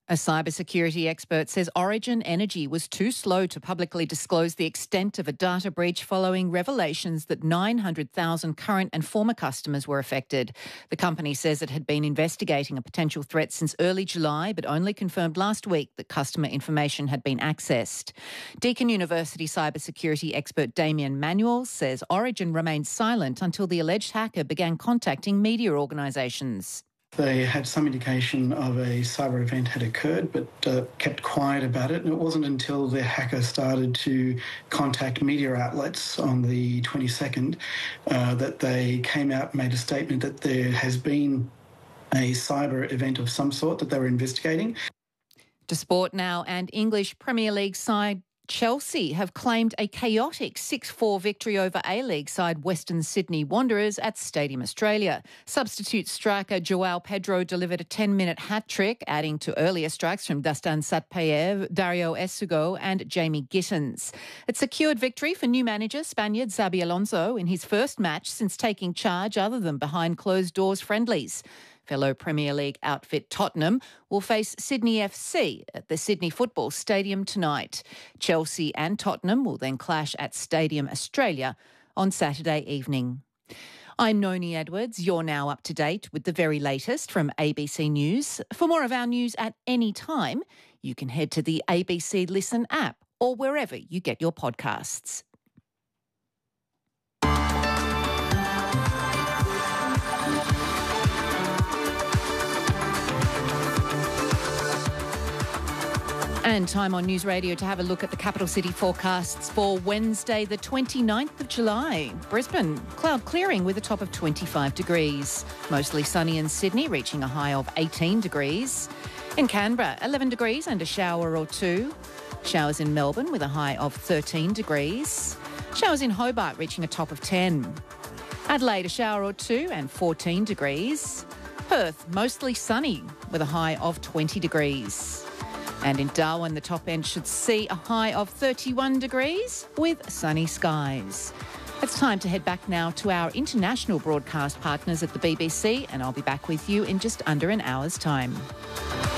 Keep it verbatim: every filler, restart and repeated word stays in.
A cybersecurity expert says Origin Energy was too slow to publicly disclose the extent of a data breach following revelations that nine hundred thousand current and former customers were affected. The company says it had been investigating a potential threat since early July, but only confirmed last week that customer information had been accessed. Deakin University cybersecurity expert Damien Manuel says Origin remained silent until the alleged hacker began contacting media organisations. They had some indication of a cyber event had occurred, but uh, kept quiet about it. And it wasn't until the hacker started to contact media outlets on the twenty-second uh, that they came out and made a statement that there has been a cyber event of some sort that they were investigating. To sport now, and English Premier League side Chelsea have claimed a chaotic six four victory over A-League side Western Sydney Wanderers at Stadium Australia. Substitute striker Joao Pedro delivered a ten-minute hat-trick, adding to earlier strikes from Dastan Satpayev, Dario Essugo and Jamie Gittins. It secured victory for new manager Spaniard Xabi Alonso in his first match since taking charge other than behind closed-doors friendlies. Fellow Premier League outfit Tottenham will face Sydney F C at the Sydney Football Stadium tonight. Chelsea and Tottenham will then clash at Stadium Australia on Saturday evening. I'm Noni Edwards. You're now up to date with the very latest from A B C News. For more of our news at any time, you can head to the A B C Listen app or wherever you get your podcasts. And time on News Radio to have a look at the capital city forecasts for Wednesday, the twenty-ninth of July. Brisbane, cloud clearing with a top of twenty-five degrees. Mostly sunny in Sydney, reaching a high of eighteen degrees. In Canberra, eleven degrees and a shower or two. Showers in Melbourne with a high of thirteen degrees. Showers in Hobart reaching a top of ten. Adelaide, a shower or two and fourteen degrees. Perth, mostly sunny with a high of twenty degrees. And in Darwin, the top end should see a high of thirty-one degrees with sunny skies. It's time to head back now to our international broadcast partners at the B B C, and I'll be back with you in just under an hour's time.